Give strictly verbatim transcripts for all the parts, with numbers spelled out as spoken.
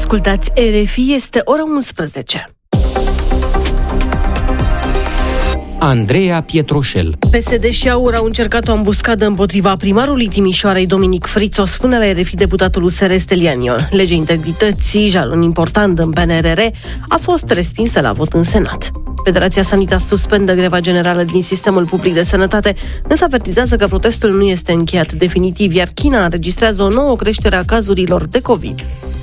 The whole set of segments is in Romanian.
Ascultați R F I, este ora unsprezece. Andreea Pietroșel. P S D și AUR au încercat o ambuscadă împotriva primarului Timișoarei, Dominic Friț, o spune la R F I deputatul U S R Stelian Ion. Legea integrității, jalon important în P N R R, a fost respinsă la vot în Senat. Federația Sanitas suspendă greva generală din sistemul public de sănătate, însă avertizează că protestul nu este încheiat definitiv, iar China înregistrează o nouă creștere a cazurilor de COVID.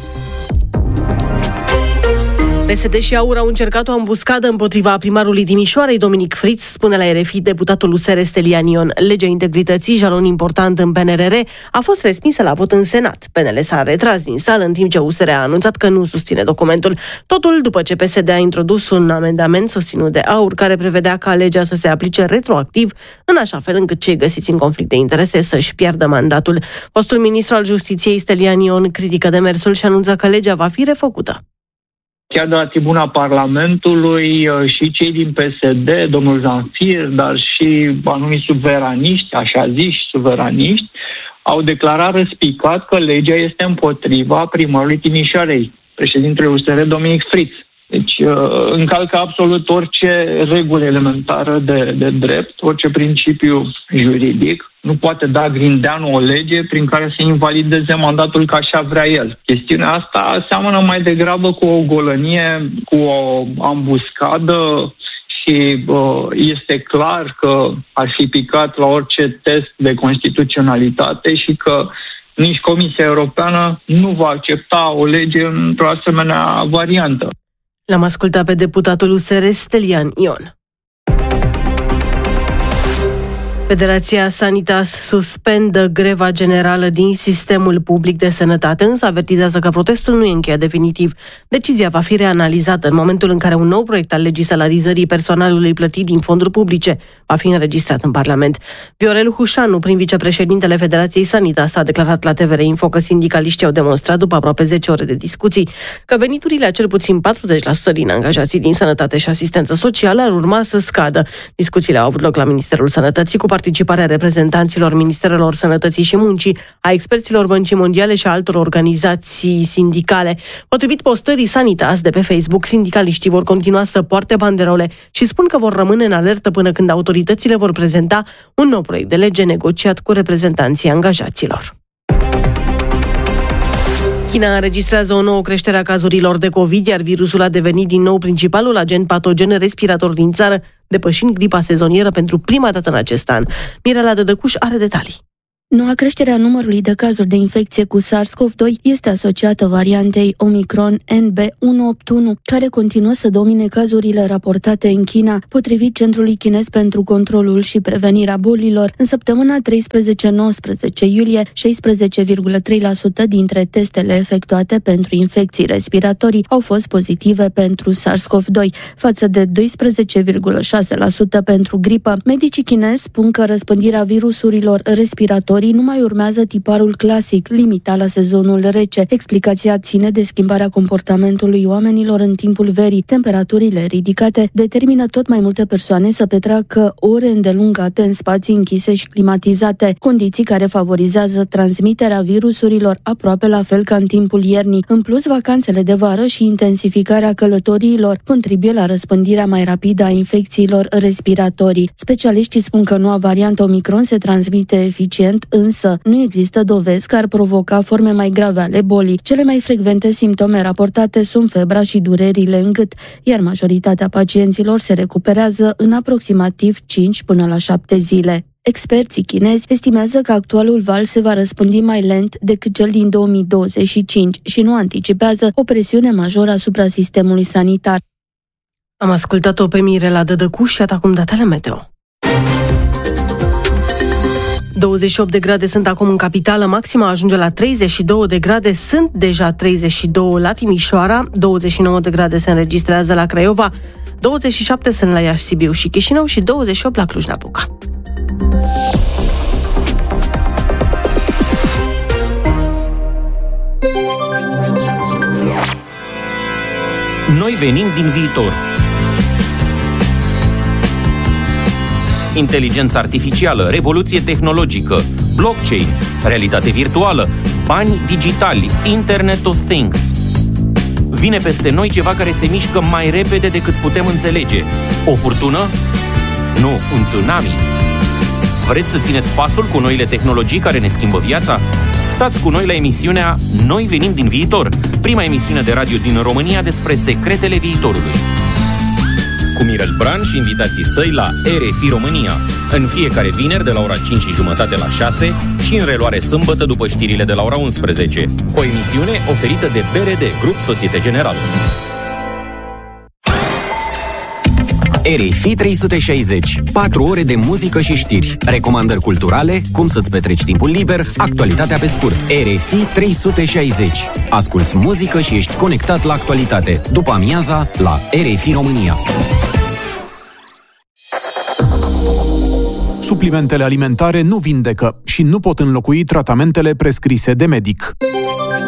P S D și AUR au încercat o ambuscadă împotriva primarului Timișoarei, Dominic Friț, spune la R F I deputatul U S R Stelian Ion. Legea integrității, jalon important în P N R R, a fost respinsă la vot în Senat. P N L s-a retras din sală, în timp ce U S R a anunțat că nu susține documentul. Totul după ce P S D a introdus un amendament susținut de AUR care prevedea ca legea să se aplice retroactiv, în așa fel încât cei găsiți în conflict de interese să-și piardă mandatul. Fostul ministru al Justiției, Stelian Ion, critică demersul și anunță că legea va fi refăcută. Chiar de la tribuna Parlamentului și cei din P S D, domnul Zanfir, dar și anumiți suveraniști, așa ziși suveraniști, au declarat răspicat că legea este împotriva primarului Timișoarei, președintele U S R Dominic Friț. Deci încalcă absolut orice regulă elementară de, de drept, orice principiu juridic. Nu poate da Grindeanu o lege prin care să invalideze mandatul ca așa vrea el. Chestiunea asta seamănă mai degrabă cu o golănie, cu o ambuscadă și uh, este clar că ar fi picat la orice test de constituționalitate și că nici Comisia Europeană nu va accepta o lege într-o asemenea variantă. L-am ascultat pe deputatul U S R Stelian Ion. Federația Sanitas suspendă greva generală din sistemul public de sănătate, însă avertizează că protestul nu e încheiat definitiv. Decizia va fi reanalizată în momentul în care un nou proiect al legii salarizării personalului plătit din fonduri publice va fi înregistrat în Parlament. Viorel Hușanu, prim vicepreședintele Federației Sanitas, a declarat la T V R Info că sindicaliștii au demonstrat după aproape zece ore de discuții că veniturile a cel puțin patruzeci la sută din angajații din sănătate și asistență socială ar urma să scadă. Discuțiile au avut loc la Ministerul Sănătății cu participarea reprezentanților Ministerelor Sănătății și Muncii, a experților Băncii Mondiale și a altor organizații sindicale. Potrivit postării Sanitas de pe Facebook, sindicaliștii vor continua să poarte banderole și spun că vor rămâne în alertă până când autoritățile vor prezenta un nou proiect de lege negociat cu reprezentanții angajaților. China înregistrează o nouă creștere a cazurilor de COVID, iar virusul a devenit din nou principalul agent patogen respirator din țară, depășind gripa sezonieră pentru prima dată în acest an. Mirela Dădăcuș are detalii. Noua creștere a numărului de cazuri de infecție cu SARS-CoV doi este asociată variantei Omicron N B unu opt unu, care continuă să domine cazurile raportate în China, potrivit Centrului Chinez pentru Controlul și Prevenirea Bolilor. În săptămâna treisprezece nouăsprezece iulie, șaisprezece virgulă trei la sută dintre testele efectuate pentru infecții respiratorii au fost pozitive pentru SARS-CoV doi, față de doisprezece virgulă șase la sută pentru gripă. Medicii chinezi spun că răspândirea virusurilor respiratorii nu mai urmează tiparul clasic, limitat la sezonul rece. Explicația ține de schimbarea comportamentului oamenilor în timpul verii. Temperaturile ridicate determină tot mai multe persoane să petreacă ore îndelungate în spații închise și climatizate, condiții care favorizează transmiterea virusurilor aproape la fel ca în timpul iernii. În plus, vacanțele de vară și intensificarea călătoriilor contribuie la răspândirea mai rapidă a infecțiilor respiratorii. Specialiștii spun că noua variantă Omicron se transmite eficient, însă nu există dovezi că ar provoca forme mai grave ale bolii. Cele mai frecvente simptome raportate sunt febra și durerile în gât, iar majoritatea pacienților se recuperează în aproximativ cinci până la șapte zile. Experții chinezi estimează că actualul val se va răspândi mai lent decât cel din două mii douăzeci și cinci și nu anticipează o presiune majoră asupra sistemului sanitar. Am ascultat-o pe Mirela Dădăcuș și iată acum datele meteo. douăzeci și opt de grade sunt acum în capitală, maxima ajunge la treizeci și două de grade, sunt deja treizeci și doi la Timișoara, douăzeci și nouă de grade se înregistrează la Craiova, douăzeci și șapte sunt la Iași, Sibiu și Chișinău și douăzeci și opt la Cluj-Napoca. Noi venim din viitor. Inteligență artificială, revoluție tehnologică, blockchain, realitate virtuală, bani digitali, Internet of Things. Vine peste noi ceva care se mișcă mai repede decât putem înțelege. O furtună? Nu, un tsunami. Vreți să țineți pasul cu noile tehnologii care ne schimbă viața? Stați cu noi la emisiunea Noi venim din viitor, prima emisiune de radio din România despre secretele viitorului. Cu Mirel Bran și invitații săi la R F I România, în fiecare vineri de la ora cinci și jumătate la șase și în reluare sâmbătă după știrile de la ora unsprezece. O emisiune oferită de B R D, Grup Societe Generală. R F I trei sute șaizeci. patru ore de muzică și știri, recomandări culturale, cum să-ți petreci timpul liber, actualitatea pe scurt. R F I trei sute șaizeci. Asculți muzică și ești conectat la actualitate. După amiaza, la R F I România. Suplimentele alimentare nu vindecă și nu pot înlocui tratamentele prescrise de medic.